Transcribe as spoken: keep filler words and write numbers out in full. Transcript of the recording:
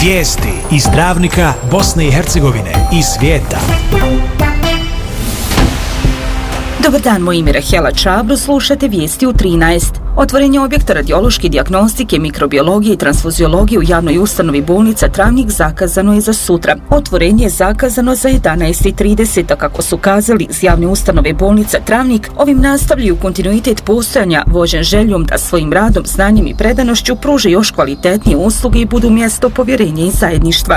Vijesti iz Travnika, Bosne i Hercegovine i svijeta. Dobar dan, moje ime je Rahela Čabru, slušate vijesti u trinaest. Otvorenje objekta radiološke dijagnostike, mikrobiologije i transfuziologije u javnoj ustanovi bolnica Travnik zakazano je za sutra. Otvorenje je zakazano za jedanaest i trideset, a kako su kazali iz javne ustanove bolnica Travnik, ovim nastavljaju kontinuitet postojanja vođen željom da svojim radom, znanjem i predanošću pruže još kvalitetnije usluge i budu mjesto povjerenja i zajedništva.